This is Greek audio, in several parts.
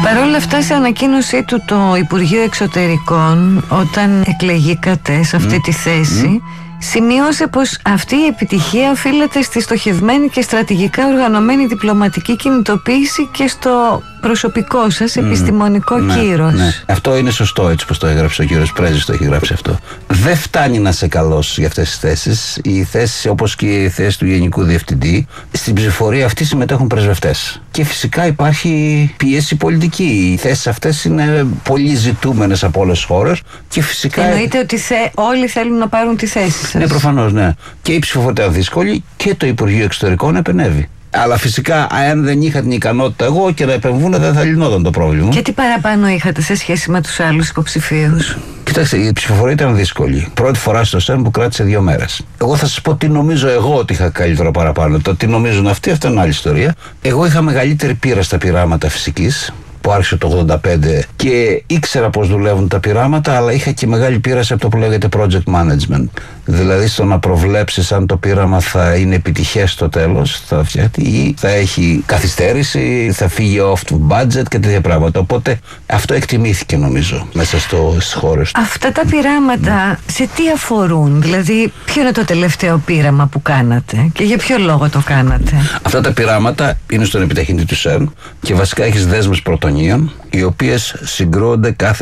Παρ' όλα αυτά, σε ανακοίνωσή του το Υπουργείο Εξωτερικών, όταν εκλεγήκατε σε αυτή τη θέση, σημείωσε πως αυτή η επιτυχία οφείλεται στη στοχευμένη και στρατηγικά οργανωμένη διπλωματική κινητοποίηση και στο προσωπικό σας επιστημονικό κύρος. Ναι. Αυτό είναι σωστό, έτσι πως το έγραψε ο κύριος Πρέζης, το έχει γράψει αυτό. Δεν φτάνει να είσαι καλός για αυτές τις θέσεις. Οι θέσεις, όπως και η θέση του Γενικού Διευθυντή, στην ψηφοφορία αυτή συμμετέχουν πρεσβευτές. Και φυσικά υπάρχει πίεση πολιτική. Οι θέσεις αυτές είναι πολύ ζητούμενες από όλες τις χώρες. Και φυσικά. Εννοείται ότι όλοι θέλουν να πάρουν τη θέση σας. Ναι, προφανώς, ναι. Και η ψηφοφορία ήταν δύσκολη και το Υπουργείο Εξωτερικών επενεύει. Αλλά φυσικά, αν δεν είχα την ικανότητα εγώ και να επεμβούν, δεν θα λυνόταν το πρόβλημα. Και τι παραπάνω είχατε σε σχέση με τους άλλους υποψηφίους? Κοιτάξτε, η ψηφοφορία ήταν δύσκολη. Πρώτη φορά στο ΣΕΝ που κράτησε 2 μέρες. Εγώ θα σας πω τι νομίζω εγώ ότι είχα καλύτερο παραπάνω. Το τι νομίζουν αυτοί, αυτό είναι άλλη ιστορία. Εγώ είχα μεγαλύτερη πείρα στα πειράματα φυσικής, που άρχισε το 85 και ήξερα πώς δουλεύουν τα πειράματα, αλλά είχα και μεγάλη πείρα σε αυτό που λέγεται project management. Δηλαδή στο να προβλέψεις αν το πείραμα θα είναι επιτυχές στο τέλος, θα φτιάχτει ή θα έχει καθυστέρηση, θα φύγει off to budget και τέτοια πράγματα. Οπότε αυτό εκτιμήθηκε νομίζω μέσα στις χώρες. Αυτά τα πειράματα σε τι αφορούν? Δηλαδή ποιο είναι το τελευταίο πείραμα που κάνατε και για ποιο λόγο το κάνατε? Αυτά τα πειράματα είναι στον επιταχυντή του ΣΕΡΝ και βασικά έχεις δέσμες πρωτονίων, οι οποίες συγκρούονται κάθε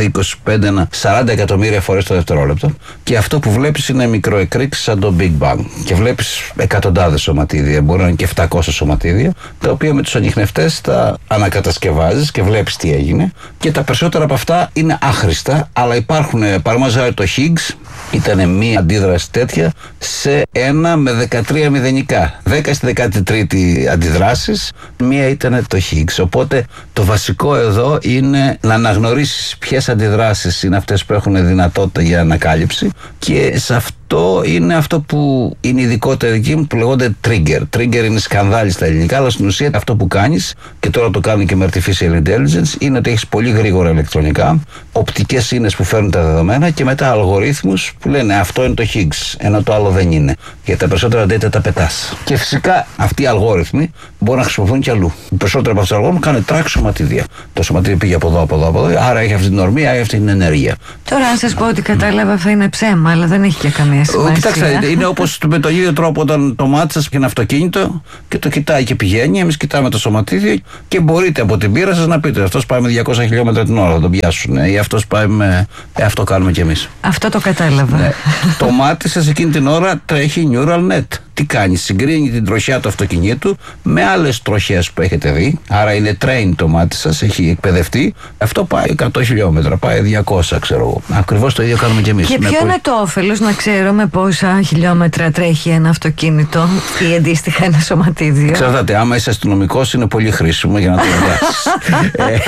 25-40 εκατομμύρια φορές το δευτερόλεπτο, και αυτό που βλέπεις είναι μικροεκρήξεις σαν το Big Bang και βλέπεις εκατοντάδες σωματίδια, μπορεί να είναι και 700 σωματίδια, τα οποία με τους ανιχνευτές τα ανακατασκευάζεις και βλέπεις τι έγινε, και τα περισσότερα από αυτά είναι άχρηστα, αλλά υπάρχουν, παραδείγματος το Higgs ήταν μία αντίδραση τέτοια σε 1 με 13 μηδενικά, 10 στη 13η αντιδράσεις, μία ήταν το Higgs. Οπότε το βασικό εδώ είναι να αναγνωρίσεις ποιες αντιδράσεις είναι αυτές που έχουν δυνατότητα για ανακάλυψη, και σε αυτό είναι αυτό που είναι ειδικότερα εκεί μου, που λέγονται trigger. Trigger είναι σκανδάλι στα ελληνικά, αλλά στην ουσία αυτό που κάνεις, και τώρα το κάνουν και με artificial intelligence, είναι ότι έχεις πολύ γρήγορα ηλεκτρονικά, οπτικές ίνες που φέρνουν τα δεδομένα και μετά αλγορίθμους που λένε αυτό είναι το Higgs, ενώ το άλλο δεν είναι. Γιατί τα περισσότερα data τα πετάς. Και φυσικά αυτοί οι αλγόριθμοι μπορούν να χρησιμοποιηθούν και αλλού. Οι περισσότεροι από αυτούς τους αλγόριθμους κάνουν track σωματίδια. Το σωματίδιο πήγε από εδώ, άρα έχει αυτή την ορμή, έχει αυτή την ενέργεια. Τώρα, αν σας πω ότι κατάλαβα, θα είναι ψέμα, αλλά δεν έχει και καμία σημασία. Κοιτάξτε, είναι όπως με τον ίδιο τρόπο όταν το μάτι σας και ένα αυτοκίνητο και το κοιτάει και πηγαίνει. Εμείς κοιτάμε το σωματίδιο και μπορείτε από την πείρα σας να πείτε αυτός πάει με 200 χιλιόμετρα την ώρα, θα τον πιάσουν, ή αυτός πάει με. Αυτό κάνουμε κι εμείς. Αυτό το κατάλαβα. Ναι. Το μάτι σας εκείνη την ώρα τρέχει neural net. Τι κάνει? Συγκρίνει την τροχιά του αυτοκινήτου με άλλες τροχές που έχετε δει. Άρα είναι train το μάτι σας, έχει εκπαιδευτεί. Αυτό πάει 100 χιλιόμετρα, πάει 200, ξέρω εγώ. Ακριβώς το ίδιο κάνουμε κι εμείς. Και ποιο είναι το όφελος να ξέρουμε πόσα χιλιόμετρα τρέχει ένα αυτοκίνητο ή αντίστοιχα ένα σωματίδιο? Ξέρετε, άμα είσαι αστυνομικός είναι πολύ χρήσιμο για να το δράσεις.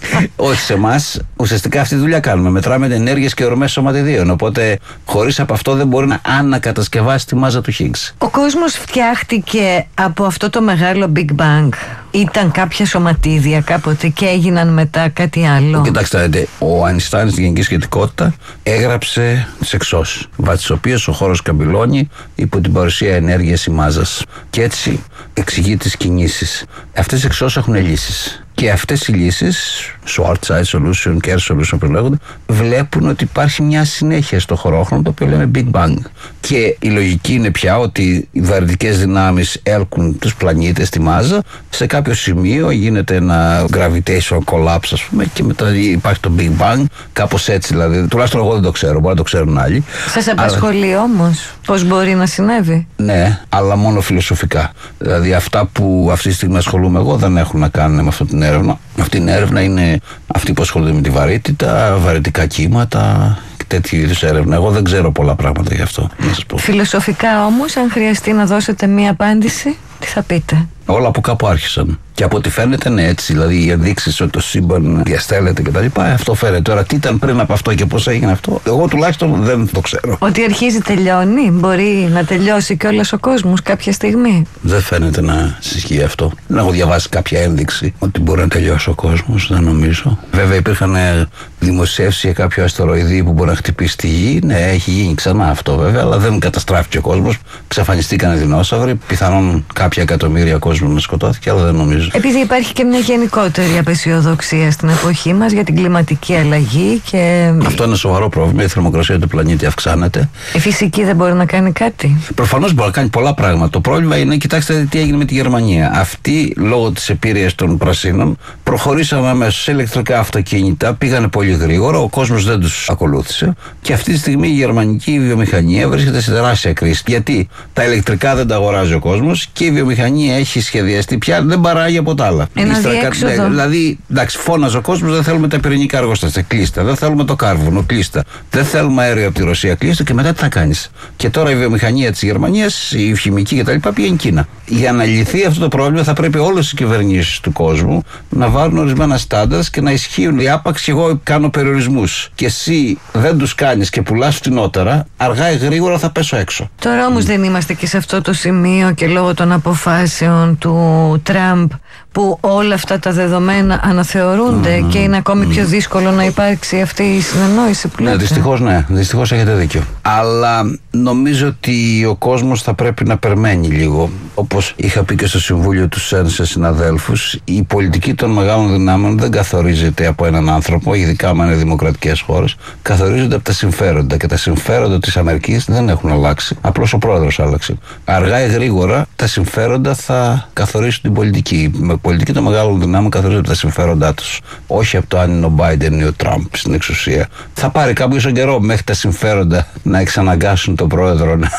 Όχι σε εμάς, ουσιαστικά αυτή τη δουλειά κάνουμε. Μετράμε ενέργειες και ορμές σωματιδίων. Οπότε χωρίς από αυτό δεν μπορεί να ανακατασκευάσει τη μάζα του Higgs. Ο κόσμος φτιάχτηκε από αυτό το μεγάλο Big Bang. Ήταν κάποια σωματίδια κάποτε και έγιναν μετά κάτι άλλο? Κοιτάξτε, ο Αϊνστάιν στη γενική σχετικότητα έγραψε τις εξώσεις, βάσει τις οποίες ο χώρος καμπυλώνει υπό την παρουσία ενέργειας ή μάζας. Και έτσι εξηγεί τις κινήσεις. Αυτές οι εξώσεις έχουν λύσεις. Και αυτές οι λύσεις, Schwarzschild solution, Kerr solution που λέγονται, βλέπουν ότι υπάρχει μια συνέχεια στο χωρόχρονο, το οποίο λέμε Big Bang. Και η λογική είναι πια ότι οι βαρυτικές δυνάμεις έλκουν τους πλανήτες στη μάζα, σε κάποιο σημείο γίνεται ένα gravitational collapse, ας πούμε, και μετά υπάρχει το Big Bang, κάπως έτσι δηλαδή. Τουλάχιστον εγώ δεν το ξέρω, μπορεί να το ξέρουν άλλοι. Σας απασχολεί όμως πώς μπορεί να συνέβη? Ναι, αλλά μόνο φιλοσοφικά. Δηλαδή αυτά που αυτή τη στιγμή ασχολούμαι εγώ δεν έχουν να κάνουν με αυτή την έρευνα. Αυτή την έρευνα είναι αυτή που ασχολούνται με τη βαρύτητα, βαρυτικά κύματα και τέτοιου είδους έρευνα. Εγώ δεν ξέρω πολλά πράγματα γι' αυτό, να σας πω. Φιλοσοφικά όμως, αν χρειαστεί να δώσετε μία απάντηση, τι θα πείτε? Όλα από κάπου άρχισαν. Και από ό,τι φαίνεται είναι έτσι. Δηλαδή οι ενδείξεις ότι το σύμπαν διαστέλλεται κτλ. Αυτό φαίνεται. Τώρα τι ήταν πριν από αυτό και πώς έγινε αυτό, εγώ τουλάχιστον δεν το ξέρω. Ότι αρχίζει, τελειώνει. Μπορεί να τελειώσει κιόλας ο κόσμος κάποια στιγμή. Δεν φαίνεται να συσχύει αυτό. Δεν έχω διαβάσει κάποια ένδειξη ότι μπορεί να τελειώσει ο κόσμος, δεν νομίζω. Βέβαια υπήρχαν δημοσιεύσεις για κάποιο αστεροειδή που μπορεί να χτυπήσει τη γη. Ναι, έχει γίνει ξανά αυτό βέβαια, αλλά δεν καταστράφηκε ο κόσμος. Ξαφανιστήκαν οι δεινόσαυροι. Πιθανόν κάποιοι κάποια εκατομμύρια κόσμου να σκοτώθηκε, αλλά δεν νομίζω. Επειδή υπάρχει και μια γενικότερη απεσιοδοξία στην εποχή μας για την κλιματική αλλαγή και... Αυτό είναι σοβαρό πρόβλημα. Η θερμοκρασία του πλανήτη αυξάνεται. Η φυσική δεν μπορεί να κάνει κάτι. Προφανώς μπορεί να κάνει πολλά πράγματα. Το πρόβλημα είναι, κοιτάξτε τι έγινε με τη Γερμανία. Αυτοί, λόγω της επίρρειας των πρασίνων, προχωρήσαμε αμέσως σε ηλεκτρικά αυτοκίνητα, πήγανε πολύ γρήγορα, ο κόσμος δεν τους ακολούθησε. Και αυτή τη στιγμή η γερμανική βιομηχανία βρίσκεται σε τεράστια κρίση. Γιατί τα ηλεκτρικά δεν τα αγοράζει ο κόσμος και η βιομηχανία έχει σχεδιαστεί πια, δεν παράγει από τα άλλα. Δηλαδή, εντάξει, φώναζε ο κόσμος, δεν θέλουμε τα πυρηνικά εργοστάσια, κλείστα. Δεν θέλουμε το κάρβουνο, κλείστα. Δεν θέλουμε αέριο από τη Ρωσία, κλείστα. Και μετά τι θα κάνεις? Και τώρα η βιομηχανία της Γερμανίας, η χημική κτλ. Πήγαινε Κίνα. Για να λυθεί αυτό το πρόβλημα, θα πρέπει όλες οι κυβερνήσεις του κόσμου να βάλουν ορισμένα στάνταρ και να ισχύουν. Η άπαξ και εγώ κάνω περιορισμούς και εσύ δεν τους κάνεις και πουλάς φτηνότερα, αργά ή γρήγορα θα πέσω έξω. Τώρα όμως δεν είμαστε και σε αυτό το σημείο και λόγω των αποφάσεων του Τραμπ που όλα αυτά τα δεδομένα αναθεωρούνται και είναι ακόμη πιο δύσκολο να υπάρξει αυτή η συνεννόηση που λέτε? Ναι, δυστυχώς έχετε δίκιο. Αλλά νομίζω ότι ο κόσμος θα πρέπει να περιμένει λίγο. Όπως είχα πει και στο Συμβούλιο του ΣΕΝ σε συναδέλφους, η πολιτική των μεγάλων δυνάμεων δεν καθορίζεται από έναν άνθρωπο, ειδικά αν είναι δημοκρατικές χώρες, καθορίζονται από τα συμφέροντα. Και τα συμφέροντα της Αμερικής δεν έχουν αλλάξει. Απλώς ο πρόεδρος άλλαξε. Αργά ή γρήγορα τα συμφέροντα θα καθορίσουν την πολιτική. Με πολιτική των μεγάλων δυνάμεων καθορίζονται από τα συμφέροντά τους. Όχι από το αν είναι ο Μπάιντεν ή ο Τραμπ στην εξουσία. Θα πάρει κάποιο καιρό μέχρι τα συμφέροντα να εξαναγκάσουν τον πρόεδρο να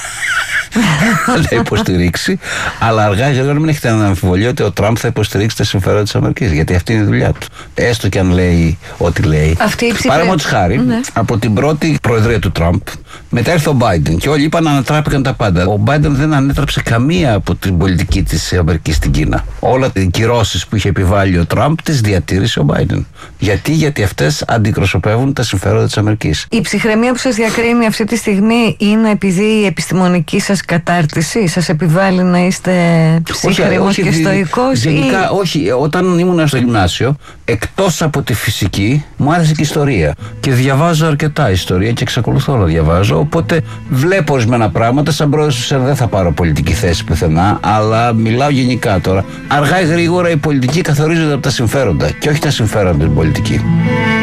υποστηρίξει. Αλλά αργά ή γρήγορα μην έχετε να αμφιβολία ότι ο Τραμπ θα υποστηρίξει τα συμφέροντα της Αμερικής. Γιατί αυτή είναι η δουλειά του. Έστω και αν λέει ό,τι λέει. Παραδείγματος χάρη, από την πρώτη προεδρία του Τραμπ, μετά ήρθε ο Μπάιντεν και όλοι είπαν ανατράπηκαν τα πάντα. Ο Μπάιντεν δεν ανέτραψε καμία από την πολιτική της Αμερικής στην Κίνα. Όλα οι κυρώσεις που είχε επιβάλει ο Τραμπ τις διατήρησε ο Μπάιντεν. Γιατί αυτές αντιπροσωπεύουν τα συμφέροντα της Αμερικής. Η ψυχραιμία που σας διακρίνει αυτή τη στιγμή είναι επειδή η επιστημονική σας κατάρτιση σας επιβάλλει να είστε ψύχρεμος και στοικός? Γενικά, όχι. Όταν ήμουν στο γυμνάσιο, εκτός από τη φυσική, μου άρεσε και η ιστορία. Και διαβάζω αρκετά ιστορία και εξακολουθώ να διαβάζω. Οπότε βλέπω ορισμένα πράγματα. Σαν πρόεδρος του ΣΕΝ δεν θα πάρω πολιτική θέση πουθενά, αλλά μιλάω γενικά τώρα. Αργά ή γρήγορα η πολιτική καθορίζεται από τα συμφέροντα και όχι τα συμφέροντα την πολιτική.